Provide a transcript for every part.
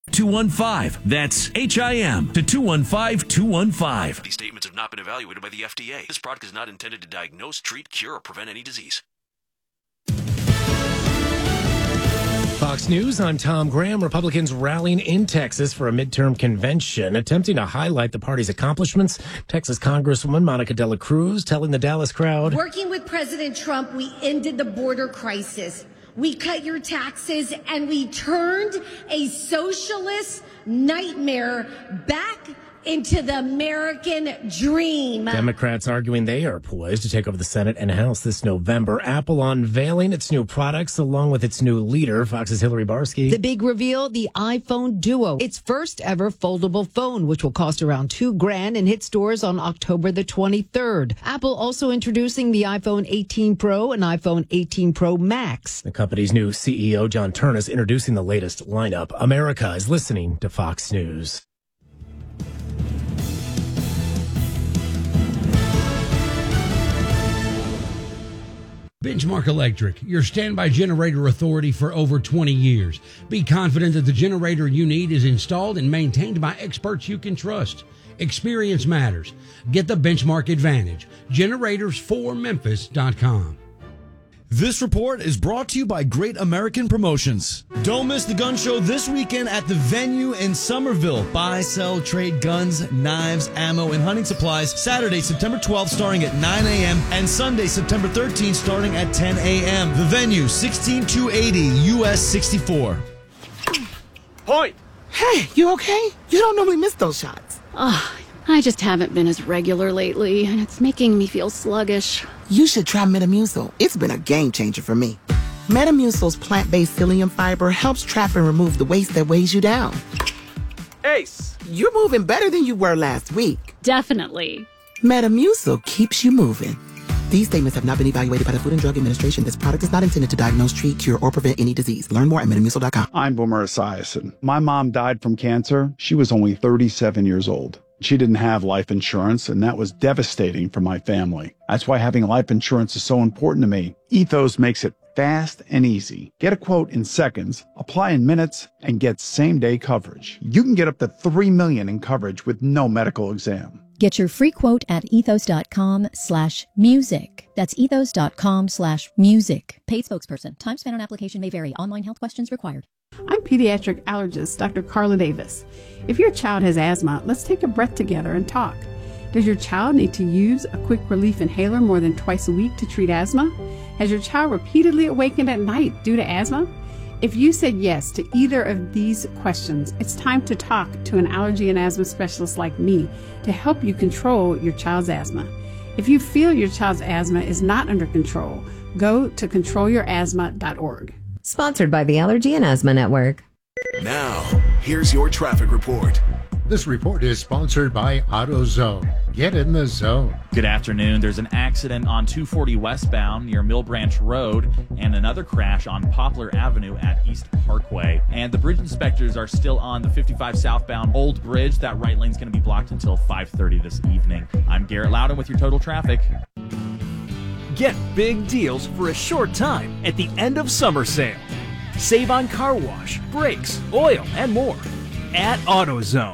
215. That's HIM to 215-215. These statements have not been evaluated by the FDA. This product is not intended to diagnose, treat, cure, or prevent any disease. Fox News, I'm Tom Graham. Republicans rallying in Texas for a midterm convention, attempting to highlight the party's accomplishments. Texas Congresswoman Monica De La Cruz telling the Dallas crowd, working with President Trump, we ended the border crisis. We cut your taxes, and we turned a socialist nightmare back into the American dream. Democrats arguing they are poised to take over the Senate and House this November. Apple unveiling its new products along with its new leader, Fox's Hillary Barsky. The big reveal, the iPhone Duo, its first ever foldable phone, which will cost around $2,000 and hit stores on October the 23rd. Apple also introducing the iPhone 18 Pro and iPhone 18 Pro Max. The company's new CEO, John Ternus, introducing the latest lineup. America is listening to Fox News. Benchmark Electric, your standby generator authority for over 20 years. Be confident that the generator you need is installed and maintained by experts you can trust. Experience matters. Get the Benchmark advantage. Generators4Memphis.com. This report is brought to you by Great American Promotions. Don't miss the gun show this weekend at the Venue in Somerville. Buy, sell, trade guns, knives, ammo, and hunting supplies. Saturday, September 12th, starting at 9 a.m. and Sunday, September 13th, starting at 10 a.m. The Venue, 16280 US 64. Point! Hey, you okay? You don't normally miss those shots. I just haven't been as regular lately, and it's making me feel sluggish. You should try Metamucil. It's been a game changer for me. Metamucil's plant-based psyllium fiber helps trap and remove the waste that weighs you down. Ace! You're moving better than you were last week. Definitely. Metamucil keeps you moving. These statements have not been evaluated by the Food and Drug Administration. This product is not intended to diagnose, treat, cure, or prevent any disease. Learn more at Metamucil.com. I'm Boomer Esiason. My mom died from cancer. She was only 37 years old. She didn't have life insurance, and that was devastating for my family. That's why having life insurance is so important to me. Ethos makes it fast and easy. Get a quote in seconds, apply in minutes, and get same-day coverage. You can get up to $3 million in coverage with no medical exam. Get your free quote at ethos.com/music. That's ethos.com/music. Paid spokesperson. Time spent on application may vary. Online health questions required. I'm pediatric allergist Dr. Carla Davis. If your child has asthma, let's take a breath together and talk. Does your child need to use a quick relief inhaler more than twice a week to treat asthma? Has your child repeatedly awakened at night due to asthma? If you said yes to either of these questions, it's time to talk to an allergy and asthma specialist like me to help you control your child's asthma. If you feel your child's asthma is not under control, go to controlyourasthma.org. Sponsored by the Allergy and Asthma Network. Now, here's your traffic report. This report is sponsored by AutoZone. Get in the zone. Good afternoon. There's an accident on 240 westbound near Mill Branch Road and another crash on Poplar Avenue at East Parkway. And the bridge inspectors are still on the 55 southbound Old Bridge. That right lane's going to be blocked until 5:30 this evening. I'm Garrett Loudon with your Total Traffic. Get big deals for a short time at the end of summer sale. Save on car wash, brakes, oil, and more at AutoZone.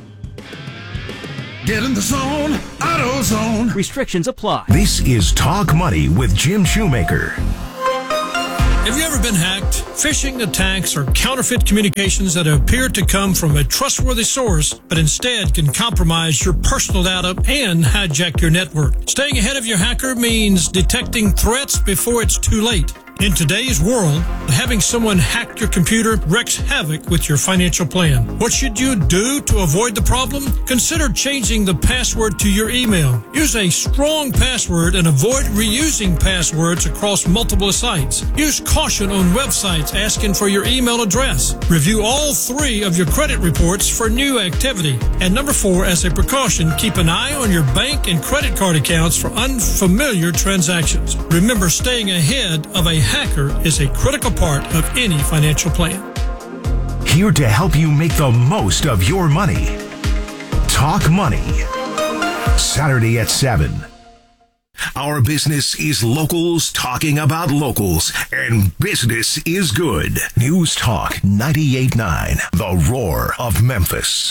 Get in the zone, AutoZone. Restrictions apply. This is Talk Money with Jim Shoemaker. Have you ever been hacked? Phishing attacks are counterfeit communications that appear to come from a trustworthy source, but instead can compromise your personal data and hijack your network. Staying ahead of your hacker means detecting threats before it's too late. In today's world, having someone hack your computer wreaks havoc with your financial plan. What should you do to avoid the problem? Consider changing the password to your email. Use a strong password and avoid reusing passwords across multiple sites. Use caution on websites asking for your email address. Review all 3 of your credit reports for new activity. And number 4, as a precaution, keep an eye on your bank and credit card accounts for unfamiliar transactions. Remember, staying ahead of a hacker is a critical part of any financial plan. Here to help you make the most of your money. Talk Money. Saturday at 7. Our business is locals talking about locals, and business is good. News Talk 98.9, The Roar of Memphis.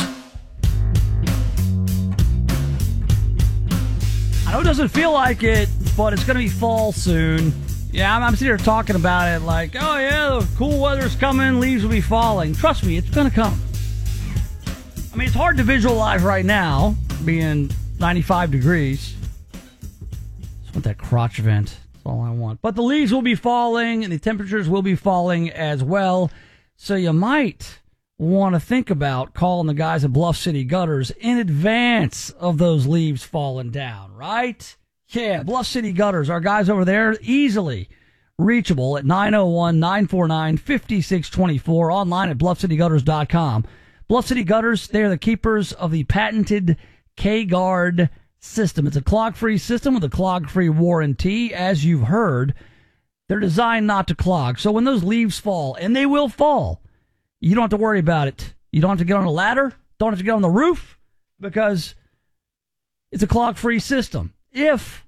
I know it doesn't feel like it, but it's going to be fall soon. Yeah, I'm sitting here talking about it like, oh yeah, the cool weather's coming, leaves will be falling. Trust me, it's going to come. I mean, it's hard to visualize right now, being 95 degrees. Just want that crotch vent. That's all I want. But the leaves will be falling, and the temperatures will be falling as well. So you might want to think about calling the guys at Bluff City Gutters in advance of those leaves falling down, right? Yeah, Bluff City Gutters, our guys over there, easily reachable at 901-949-5624, online at bluffcitygutters.com. Bluff City Gutters, they are the keepers of the patented K-Guard system. It's a clog-free system with a clog-free warranty. As you've heard, they're designed not to clog. So when those leaves fall, and they will fall, you don't have to worry about it. You don't have to get on a ladder, don't have to get on the roof, because it's a clog-free system. If,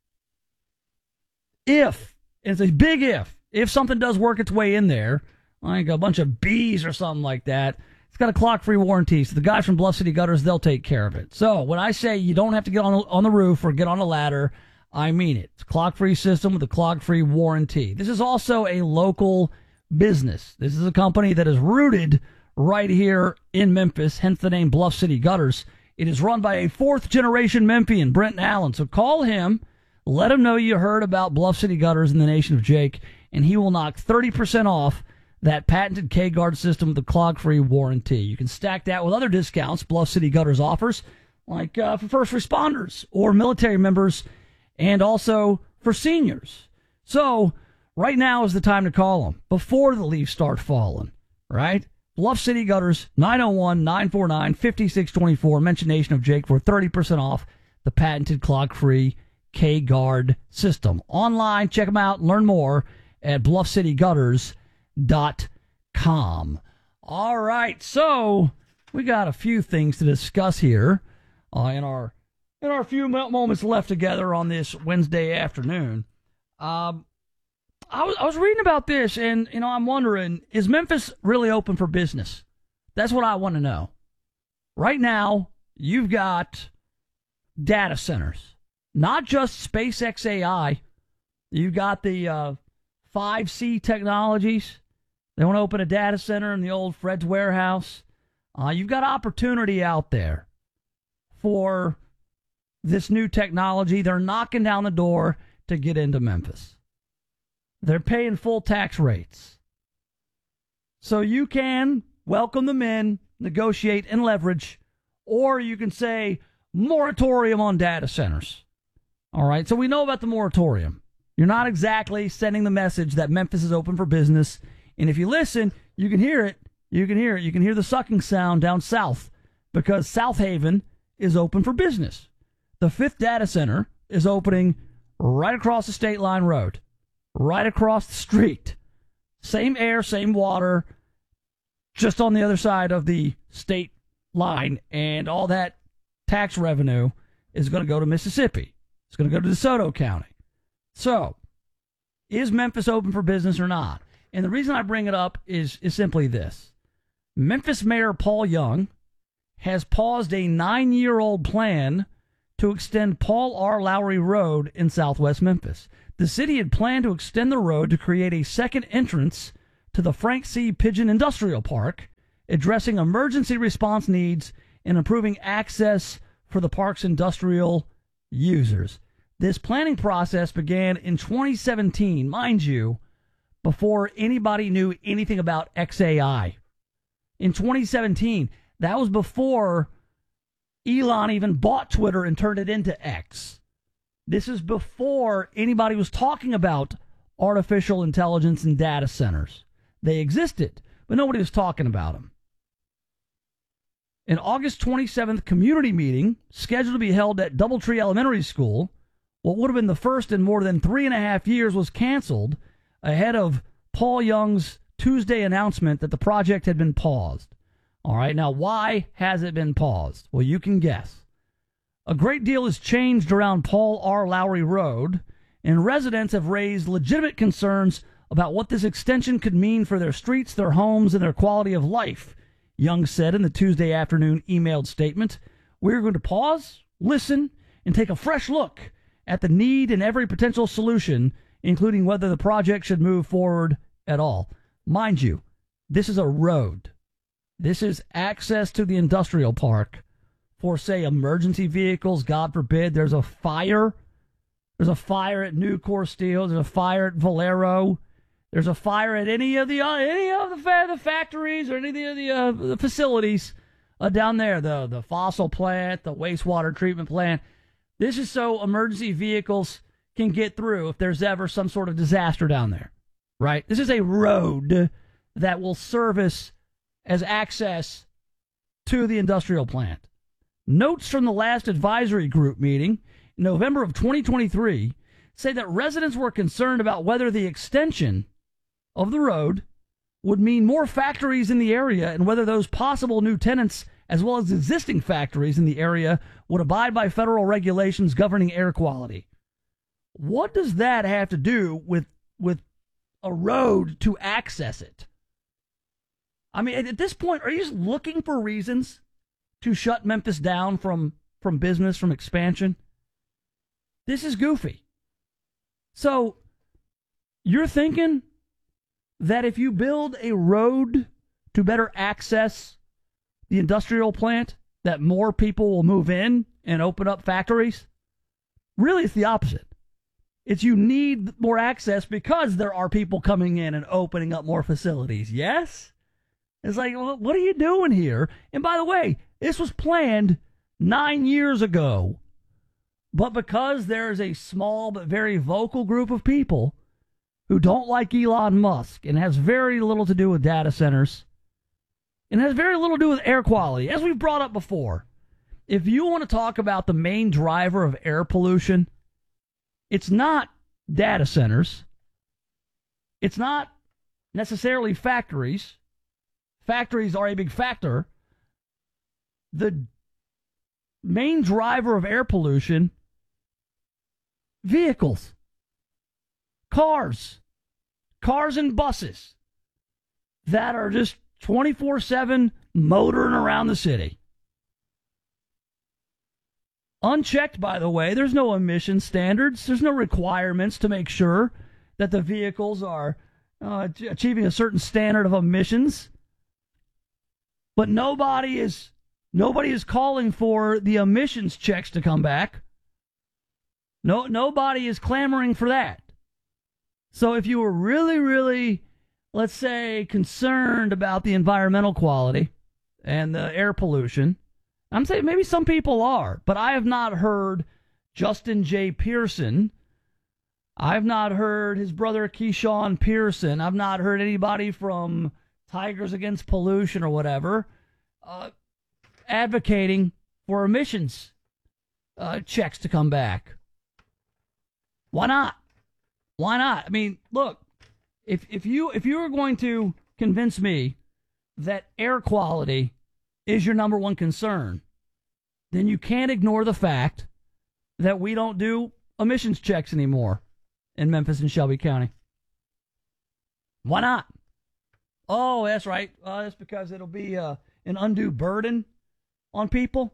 and it's a big if something does work its way in there, like a bunch of bees or something like that, it's got a clog-free warranty. So the guys from Bluff City Gutters, they'll take care of it. So when I say you don't have to get on the roof or get on a ladder, I mean it. It's a clog-free system with a clog-free warranty. This is also a local business. This is a company that is rooted right here in Memphis, hence the name Bluff City Gutters. It is run by a fourth-generation Memphian, Brent Allen. So call him, let him know you heard about Bluff City Gutters in the Nation of Jake, and he will knock 30% off that patented K-Guard system with the clog-free warranty. You can stack that with other discounts Bluff City Gutters offers, like for first responders or military members, and also for seniors. So right now is the time to call them before the leaves start falling, right? Bluff City Gutters, 901-949-5624. Mention Nation of Jake for 30% off the patented clog-free K-Guard system. Online, check them out, learn more at bluffcitygutters.com. All right, so we got a few things to discuss here in our few moments left together on this Wednesday afternoon. I was reading about this, and I'm wondering, is Memphis really open for business? That's what I want to know. Right now, you've got data centers, not just SpaceX AI. You've got the 5C Technologies. They want to open a data center in the old Fred's Warehouse. You've got opportunity out there for this new technology. They're knocking down the door to get into Memphis. They're paying full tax rates. So you can welcome them in, negotiate, and leverage, or you can say moratorium on data centers. All right, so we know about the moratorium. You're not exactly sending the message that Memphis is open for business. And if you listen, you can hear it. You can hear it. You can hear the sucking sound down south, because South Haven is open for business. The 5th data center is opening right across the State Line Road. Right across the street. Same air, same water, just on the other side of the state line. And all that tax revenue is going to go to Mississippi. It's going to go to DeSoto County. So, is Memphis open for business or not? And the reason I bring it up is simply this. Memphis Mayor Paul Young has paused a 9-year-old plan to extend Paul R. Lowry Road in southwest Memphis. The city had planned to extend the road to create a second entrance to the Frank C. Pigeon Industrial Park, addressing emergency response needs and improving access for the park's industrial users. This planning process began in 2017, mind you, before anybody knew anything about XAI. In 2017, that was before Elon even bought Twitter and turned it into X. This is before anybody was talking about artificial intelligence and data centers. They existed, but nobody was talking about them. An August 27th community meeting scheduled to be held at Doubletree Elementary School, what would have been the first in more than 3.5 years, was canceled ahead of Paul Young's Tuesday announcement that the project had been paused. All right, now why has it been paused? Well, you can guess. A great deal has changed around Paul R. Lowry Road, and residents have raised legitimate concerns about what this extension could mean for their streets, their homes, and their quality of life, Young said in the Tuesday afternoon emailed statement. We're going to pause, listen, and take a fresh look at the need and every potential solution, including whether the project should move forward at all. Mind you, this is a road. This is access to the industrial park for, say, emergency vehicles. God forbid there's a fire. There's a fire at Nucor Steel. There's a fire at Valero. There's a fire at any of the factories or any of the facilities down there. The fossil plant, the wastewater treatment plant. This is so emergency vehicles can get through if there's ever some sort of disaster down there, right? This is a road that will service as access to the industrial plant. Notes from the last advisory group meeting in November of 2023 say that residents were concerned about whether the extension of the road would mean more factories in the area and whether those possible new tenants, as well as existing factories in the area, would abide by federal regulations governing air quality. What does that have to do with a road to access it? I mean, at this point, are you just looking for reasons to shut Memphis down from business, from expansion? This is goofy. So you're thinking that if you build a road to better access the industrial plant, that more people will move in and open up factories? Really, it's the opposite. It's you need more access because there are people coming in and opening up more facilities. Yes? It's like, well, what are you doing here? And by the way, this was planned 9 years ago. But because there's a small but very vocal group of people who don't like Elon Musk and has very little to do with data centers and has very little to do with air quality, as we've brought up before, if you want to talk about the main driver of air pollution, it's not data centers. It's not necessarily factories. Factories are a big factor. The main driver of air pollution, vehicles, cars and buses that are just 24/7 motoring around the city. Unchecked, by the way, there's no emission standards. There's no requirements to make sure that the vehicles are achieving a certain standard of emissions. But nobody is calling for the emissions checks to come back. Nobody is clamoring for that. So if you were really, really, let's say, concerned about the environmental quality and the air pollution, I'm saying maybe some people are, but I have not heard Justin J. Pearson. I've not heard his brother Keyshawn Pearson. I've not heard anybody from Tigers Against Pollution or whatever advocating for emissions checks to come back. Why not? Why not? I mean, look, if you were going to convince me that air quality is your number one concern, then you can't ignore the fact that we don't do emissions checks anymore in Memphis and Shelby County. Why not? Oh, that's right. That's because it'll be an undue burden on people.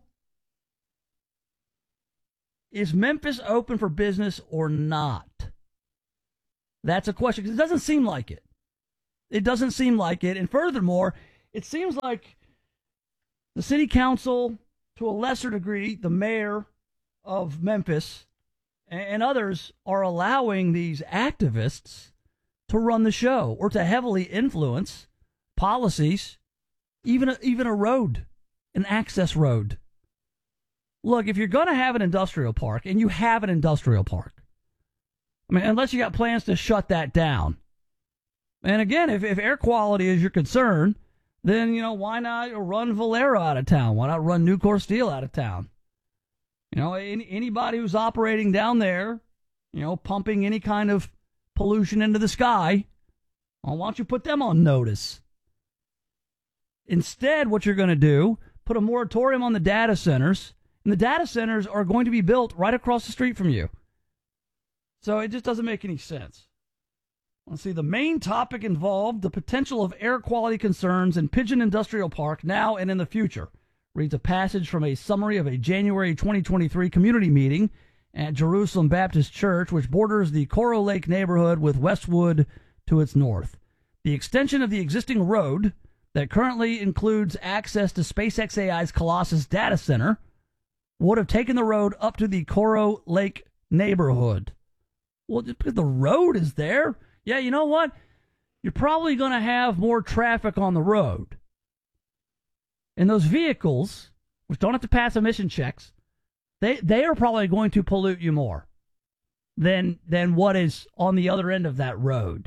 Is Memphis open for business or not? That's a question, because it doesn't seem like it. It doesn't seem like it. And furthermore, it seems like the city council, to a lesser degree, the mayor of Memphis and others are allowing these activists to run the show or to heavily influence policies, even a road, an access road. Look, if you're going to have an industrial park, and you have an industrial park, I mean, unless you got plans to shut that down. And again, if air quality is your concern, then, why not run Valero out of town? Why not run Nucor Steel out of town? Anybody who's operating down there, pumping any kind of pollution into the sky, well, why don't you put them on notice? Instead, what you're going to do, put a moratorium on the data centers And the data centers are going to be built right across the street from you. So it just doesn't make any sense. Let's see, the main topic involved the potential of air quality concerns in Pigeon Industrial Park now and in the future. Reads a passage from a summary of a January 2023 community meeting at Jerusalem Baptist Church, which borders the Coral Lake neighborhood with Westwood to its north. The extension of the existing road that currently includes access to SpaceX AI's Colossus data center would have taken the road up to the Coral Lake neighborhood. Well, just because the road is there, yeah, you know what? You're probably going to have more traffic on the road. And those vehicles, which don't have to pass emission checks, they are probably going to pollute you more than what is on the other end of that road.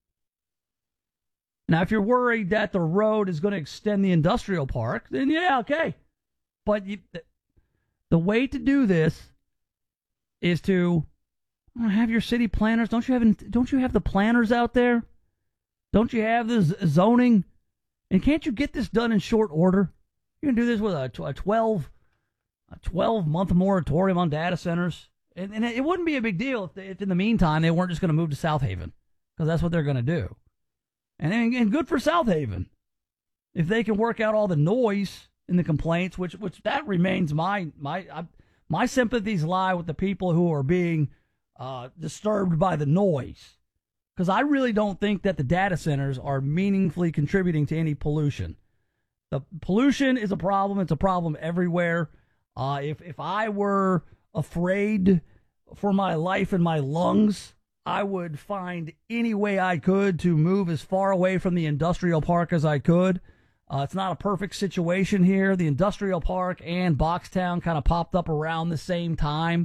Now, if you're worried that the road is going to extend the industrial park, then yeah, okay. But the way to do this is to have your city planners. Don't you have the planners out there? Don't you have the zoning? And can't you get this done in short order? You can do this with a 12-month moratorium on data centers. And it wouldn't be a big deal if in the meantime they weren't just going to move to South Haven, because that's what they're going to do. And good for South Haven. If they can work out all the noise in the complaints, which that remains my sympathies lie with the people who are being disturbed by the noise. Because I really don't think that the data centers are meaningfully contributing to any pollution. The pollution is a problem. It's a problem everywhere. If I were afraid for my life and my lungs, I would find any way I could to move as far away from the industrial park as I could. It's not a perfect situation here. The industrial park and Boxtown kind of popped up around the same time.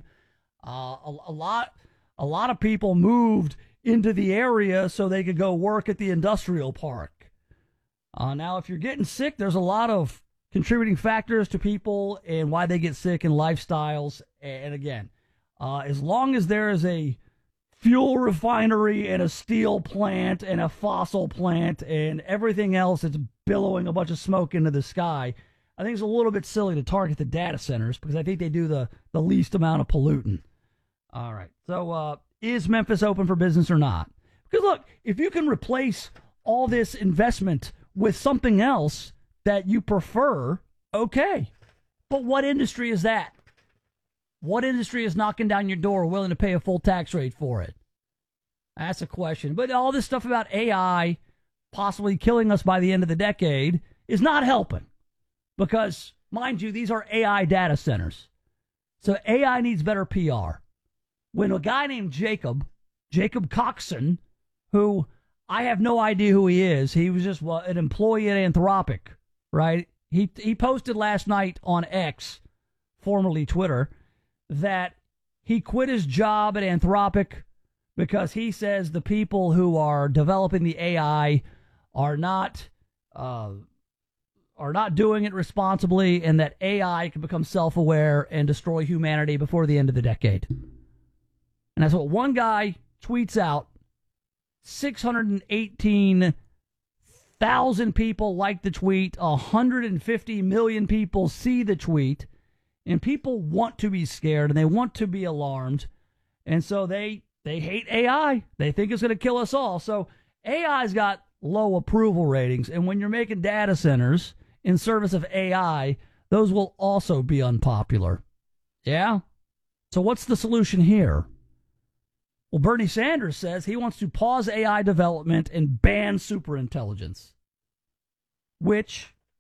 A lot of people moved into the area so they could go work at the industrial park. Now, if you're getting sick, there's a lot of contributing factors to people and why they get sick and lifestyles. And again, as long as there is a fuel refinery and a steel plant and a fossil plant and everything else that's billowing a bunch of smoke into the sky, I think it's a little bit silly to target the data centers because I think they do the least amount of polluting. All right. So is Memphis open for business or not? Because look, if you can replace all this investment with something else that you prefer, okay. But what industry is that? What industry is knocking down your door willing to pay a full tax rate for it? That's a question. But all this stuff about AI possibly killing us by the end of the decade is not helping. Because, mind you, these are AI data centers. So AI needs better PR. When a guy named Jacob Coxon, who I have no idea who he is, he was just an employee at Anthropic, right? He posted last night on X, formerly Twitter, that he quit his job at Anthropic because he says the people who are developing the AI are not doing it responsibly, and that AI can become self-aware and destroy humanity before the end of the decade. And that's what one guy tweets out. 618,000 people like the tweet. 150 million people see the tweet. And people want to be scared and they want to be alarmed. And so they hate AI. They think it's going to kill us all. So AI's got low approval ratings. And when you're making data centers in service of AI, those will also be unpopular. Yeah? So what's the solution here? Well, Bernie Sanders says he wants to pause AI development and ban superintelligence, which